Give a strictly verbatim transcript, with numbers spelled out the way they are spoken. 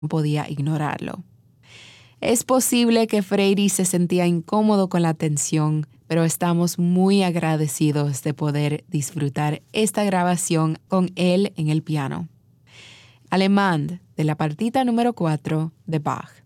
podía ignorarlo. Es posible que Freddie se sentía incómodo con la tensión, pero estamos muy agradecidos de poder disfrutar esta grabación con él en el piano. Alemán, de la partita número cuatro de Bach.